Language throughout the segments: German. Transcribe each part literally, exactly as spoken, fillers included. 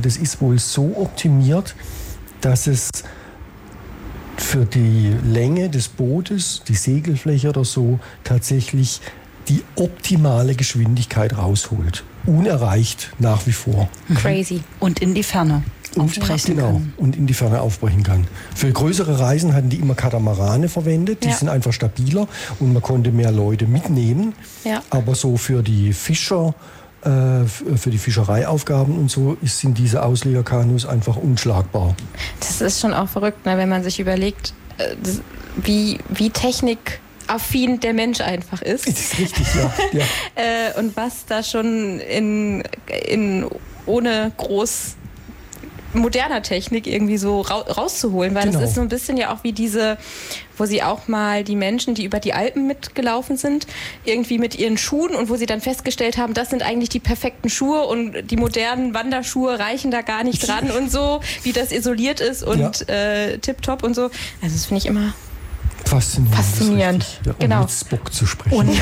und das ist wohl so optimiert, dass es für die Länge des Bootes, die Segelfläche oder so, tatsächlich die optimale Geschwindigkeit rausholt. Unerreicht nach wie vor. Crazy. Und in die Ferne aufbrechen genau, kann. Und in die Ferne aufbrechen kann. Für größere Reisen hatten die immer Katamarane verwendet. Die Ja. sind einfach stabiler und man konnte mehr Leute mitnehmen. Ja. Aber so für die Fischer, äh, für die Fischereiaufgaben und so sind diese Auslegerkanus einfach unschlagbar. Das ist schon auch verrückt, ne, wenn man sich überlegt, äh, das, wie, wie technikaffin der Mensch einfach ist. Das ist richtig, ja. ja. äh, und was da schon in, in ohne groß moderner Technik irgendwie so ra- rauszuholen, weil Genau. das ist so ein bisschen ja auch wie diese, wo sie auch mal die Menschen, die über die Alpen mitgelaufen sind, irgendwie mit ihren Schuhen und wo sie dann festgestellt haben, das sind eigentlich die perfekten Schuhe und die modernen Wanderschuhe reichen da gar nicht dran und so, wie das isoliert ist und ja. äh, tipptopp und so. Also das finde ich immer faszinierend. faszinierend. Ja, um genau. mit Spock zu sprechen. Und ähm,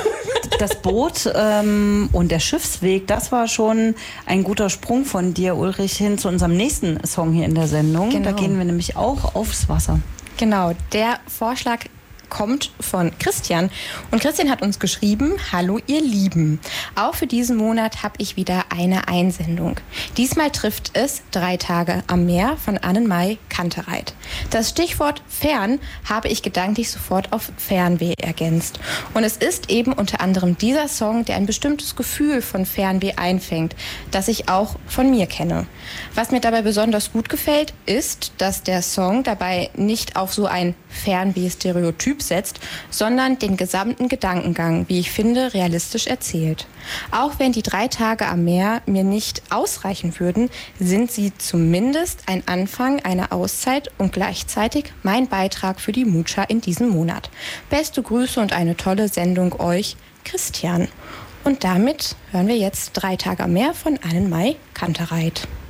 das Boot ähm, und der Schiffsweg, das war schon ein guter Sprung von dir, Ulrich, hin zu unserem nächsten Song hier in der Sendung. Genau. Da gehen wir nämlich auch aufs Wasser. Genau, der Vorschlag kommt von Christian. Und Christian hat uns geschrieben: Hallo ihr Lieben, auch für diesen Monat habe ich wieder eine Einsendung. Diesmal trifft es Drei Tage am Meer von Annenmai Kantereit. Das Stichwort fern habe ich gedanklich sofort auf Fernweh ergänzt. Und es ist eben unter anderem dieser Song, der ein bestimmtes Gefühl von Fernweh einfängt, das ich auch von mir kenne. Was mir dabei besonders gut gefällt, ist, dass der Song dabei nicht auf so ein Fernweh-Stereotyp setzt, sondern den gesamten Gedankengang, wie ich finde, realistisch erzählt. Auch wenn die drei Tage am Meer mir nicht ausreichen würden, sind sie zumindest ein Anfang einer Auszeit und gleichzeitig mein Beitrag für die Mutscher in diesem Monat. Beste Grüße und eine tolle Sendung euch, Christian. Und damit hören wir jetzt Drei Tage am Meer von Annenmai Kantereit.